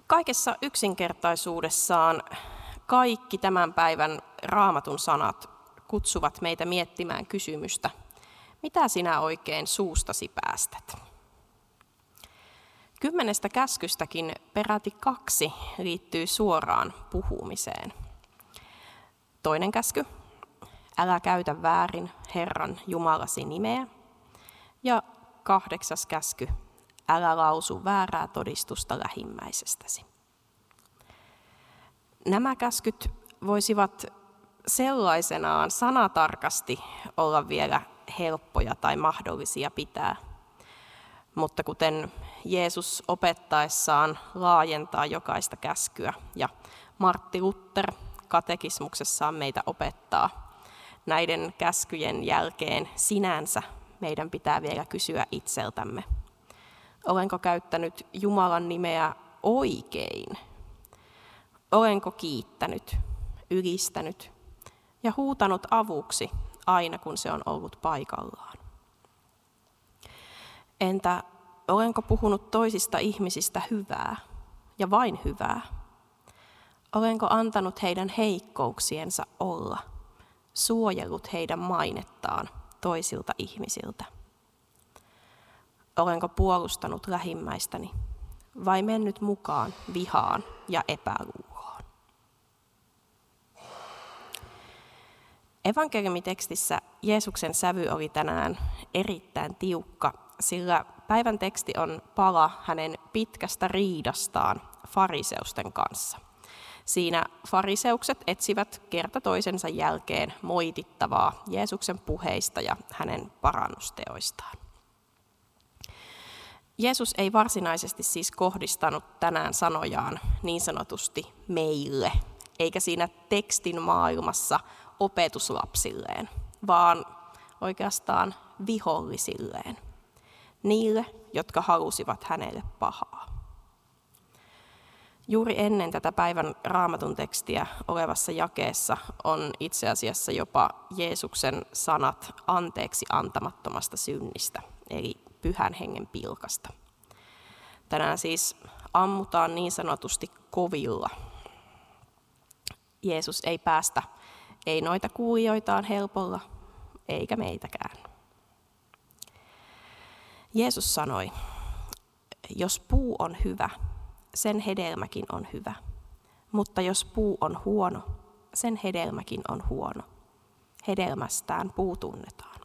Kaikessa yksinkertaisuudessaan kaikki tämän päivän Raamatun sanat kutsuvat meitä miettimään kysymystä, mitä sinä oikein suustasi päästät? 10 käskystäkin peräti 2 liittyy suoraan puhumiseen. 2. käsky, älä käytä väärin Herran Jumalasi nimeä. Ja 8. käsky, älä lausu väärää todistusta lähimmäisestäsi. Nämä käskyt voisivat sellaisenaan sanatarkasti olla vielä helppoja tai mahdollisia pitää. Mutta kuten Jeesus opettaessaan laajentaa jokaista käskyä ja Martti Luther katekismuksessaan meitä opettaa, näiden käskyjen jälkeen sinänsä meidän pitää vielä kysyä itseltämme. Olenko käyttänyt Jumalan nimeä oikein? Olenko kiittänyt, ylistänyt ja huutanut avuksi aina kun se on ollut paikallaan? Entä olenko puhunut toisista ihmisistä hyvää ja vain hyvää? Olenko antanut heidän heikkouksiensa olla, suojellut heidän mainettaan toisilta ihmisiltä? Olenko puolustanut lähimmäistäni vai mennyt mukaan vihaan ja epäluuloon? Evankeliumitekstissä Jeesuksen sävy oli tänään erittäin tiukka, sillä päivän teksti on pala hänen pitkästä riidastaan fariseusten kanssa. Siinä fariseukset etsivät kerta toisensa jälkeen moitittavaa Jeesuksen puheista ja hänen parannusteoistaan. Jeesus ei varsinaisesti siis kohdistanut tänään sanojaan niin sanotusti meille, eikä siinä tekstin maailmassa opetuslapsilleen, vaan oikeastaan vihollisilleen, niille, jotka halusivat hänelle pahaa. Juuri ennen tätä päivän Raamatun tekstiä olevassa jakeessa on itse asiassa jopa Jeesuksen sanat anteeksi antamattomasta synnistä, eli Pyhän Hengen pilkasta. Tänään siis ammutaan niin sanotusti kovilla. Jeesus ei päästä ei noita kuulijoitaan helpolla, eikä meitäkään. Jeesus sanoi, jos puu on hyvä, sen hedelmäkin on hyvä. Mutta jos puu on huono, sen hedelmäkin on huono. Hedelmästään puu tunnetaan.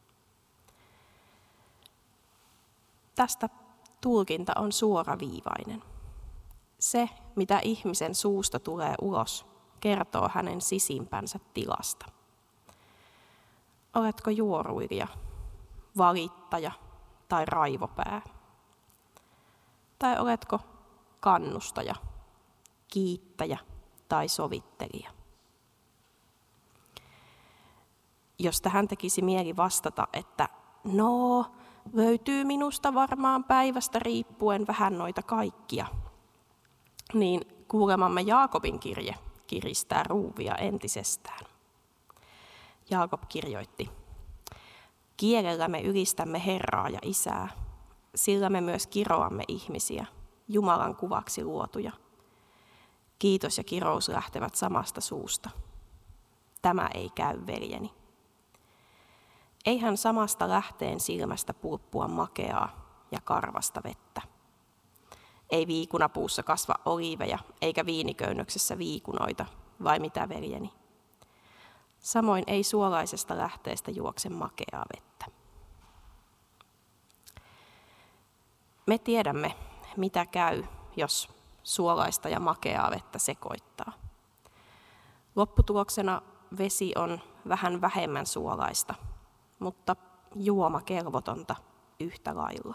Tästä tulkinta on suoraviivainen. Se, mitä ihmisen suusta tulee ulos, kertoo hänen sisimpänsä tilasta. Oletko juoruilija, valittaja tai raivopää? Tai oletko kannustaja, kiittäjä tai sovittelija? Jos tähän tekisi mieli vastata, että löytyy minusta varmaan päivästä riippuen vähän noita kaikkia, niin kuulemamme Jaakobin kirje kiristää ruuvia entisestään. Jaakob kirjoitti, kielellä me ylistämme Herraa ja Isää, sillä me myös kiroamme ihmisiä, Jumalan kuvaksi luotuja. Kiitos ja kirous lähtevät samasta suusta. Tämä ei käy, veljeni. Eihän samasta lähteen silmästä pulppua makeaa ja karvasta vettä. Ei viikunapuussa kasva oliiveja, eikä viiniköynnöksessä viikunoita, vai mitä, veljeni? Samoin ei suolaisesta lähteestä juokse makeaa vettä. Me tiedämme, mitä käy, jos suolaista ja makeaa vettä sekoittaa. Lopputuloksena vesi on vähän vähemmän suolaista, mutta juomakelvotonta yhtä lailla.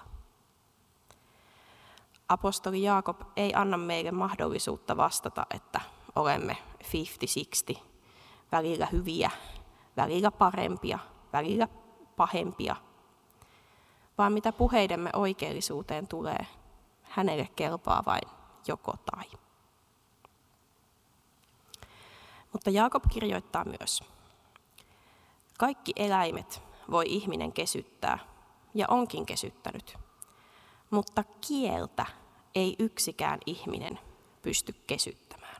Apostoli Jaakob ei anna meille mahdollisuutta vastata, että olemme 50-60, välillä hyviä, välillä parempia, välillä pahempia, vaan mitä puheidemme oikeellisuuteen tulee, hänelle kelpaa vain joko tai. Mutta Jaakob kirjoittaa myös, kaikki eläimet voi ihminen kesyttää ja onkin kesyttänyt, mutta kieltä ei yksikään ihminen pysty kesyttämään.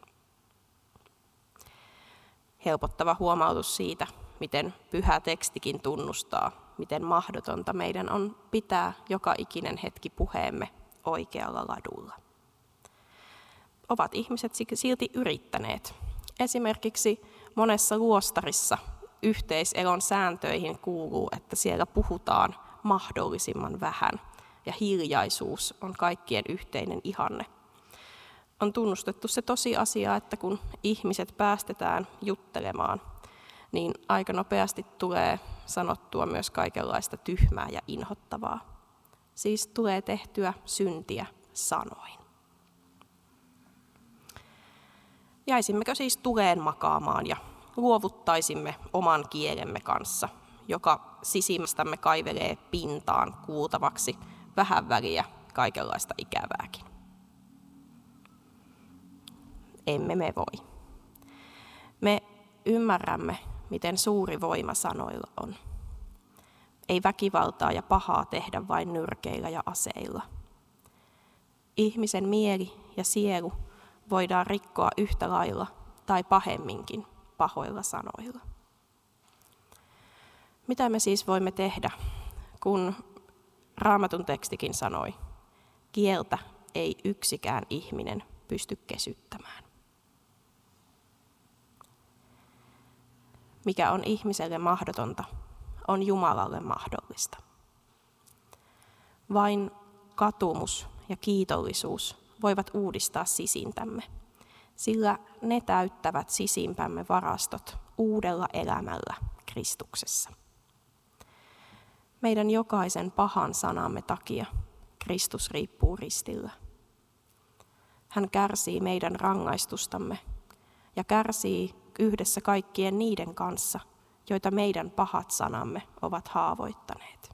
Helpottava huomautus siitä, miten pyhä tekstikin tunnustaa, miten mahdotonta meidän on pitää joka ikinen hetki puheemme oikealla ladulla. Ovat ihmiset silti yrittäneet. Esimerkiksi monessa luostarissa yhteiselon sääntöihin kuuluu, että siellä puhutaan mahdollisimman vähän ja hiljaisuus on kaikkien yhteinen ihanne. On tunnustettu se tosiasia, että kun ihmiset päästetään juttelemaan, niin aika nopeasti tulee sanottua myös kaikenlaista tyhmää ja inhottavaa. Siis tulee tehtyä syntiä sanoin. Jäisimmekö siis tuleen makaamaan ja luovuttaisimme oman kielemme kanssa, joka sisimmästämme kaivelee pintaan kuultavaksi vähän väliä kaikenlaista ikävääkin? Emme me voi. Me ymmärrämme, miten suuri voima sanoilla on. Ei väkivaltaa ja pahaa tehdä vain nyrkeillä ja aseilla. Ihmisen mieli ja sielu voidaan rikkoa yhtä lailla tai pahemminkin pahoilla sanoilla. Mitä me siis voimme tehdä, kun Raamatun tekstikin sanoi, kieltä ei yksikään ihminen pysty kesyttämään? Mikä on ihmiselle mahdotonta, on Jumalalle mahdollista. Vain katumus ja kiitollisuus voivat uudistaa sisintämme, sillä ne täyttävät sisimpämme varastot uudella elämällä Kristuksessa. Meidän jokaisen pahan sanamme takia Kristus riippuu ristillä. Hän kärsii meidän rangaistustamme ja kärsii yhdessä kaikkien niiden kanssa, joita meidän pahat sanamme ovat haavoittaneet.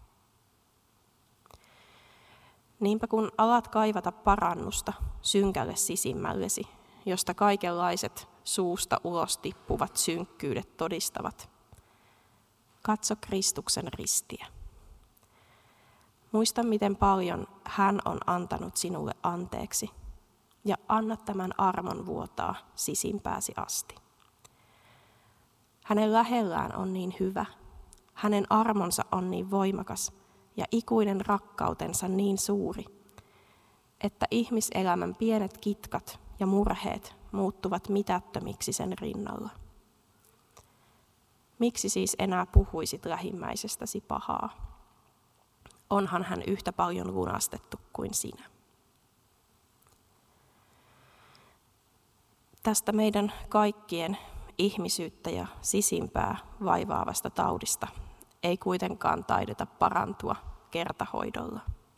Niinpä kun alat kaivata parannusta synkälle sisimmällesi, josta kaikenlaiset suusta ulos tippuvat synkkyydet todistavat, katso Kristuksen ristiä. Muista, miten paljon hän on antanut sinulle anteeksi, ja anna tämän armon vuotaa sisimpääsi asti. Hänen lähellään on niin hyvä, hänen armonsa on niin voimakas ja ikuinen rakkautensa niin suuri, että ihmiselämän pienet kitkat ja murheet muuttuvat mitättömiksi sen rinnalla. Miksi siis enää puhuisit lähimmäisestäsi pahaa? Onhan hän yhtä paljon lunastettu kuin sinä. Tästä meidän kaikkien ihmisyyttä ja sisimpää vaivaavasta taudista ei kuitenkaan taideta parantua kertahoidolla.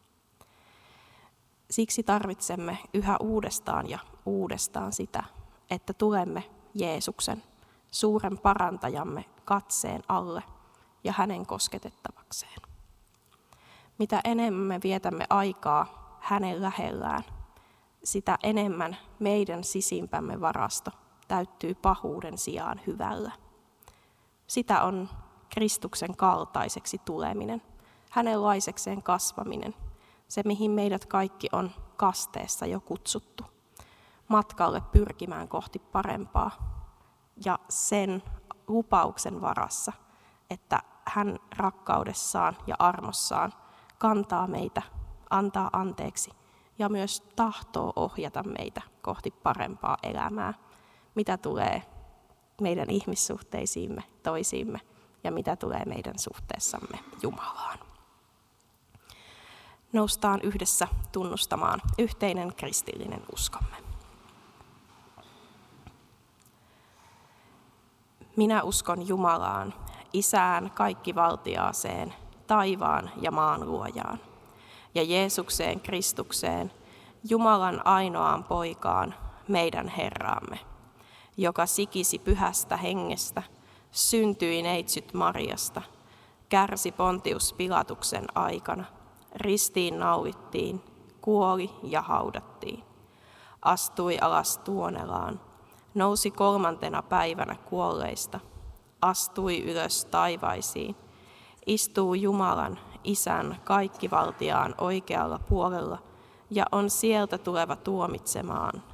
Siksi tarvitsemme yhä uudestaan ja uudestaan sitä, että tulemme Jeesuksen, suuren parantajamme, katseen alle ja hänen kosketettavakseen. Mitä enemmän me vietämme aikaa hänen lähellään, sitä enemmän meidän sisimpämme varasto täyttyy pahuuden sijaan hyvällä. Sitä on Kristuksen kaltaiseksi tuleminen, hänenlaisekseen kasvaminen, se mihin meidät kaikki on kasteessa jo kutsuttu, matkalle pyrkimään kohti parempaa ja sen lupauksen varassa, että hän rakkaudessaan ja armossaan kantaa meitä, antaa anteeksi ja myös tahtoo ohjata meitä kohti parempaa elämää, mitä tulee meidän ihmissuhteisiimme, toisiimme ja mitä tulee meidän suhteessamme Jumalaan. Noustaan yhdessä tunnustamaan yhteinen kristillinen uskomme. Minä uskon Jumalaan, Isään kaikkivaltiaaseen, taivaan ja maan luojaan, ja Jeesukseen Kristukseen, Jumalan ainoaan poikaan, meidän Herraamme, joka sikisi pyhästä hengestä, syntyi neitsyt Mariasta, kärsi Pontius Pilatuksen aikana, ristiin naulittiin, kuoli ja haudattiin, astui alas tuonelaan, nousi 3. päivänä kuolleista, astui ylös taivaisiin, istuu Jumalan, Isän kaikkivaltiaan oikealla puolella ja on sieltä tuleva tuomitsemaan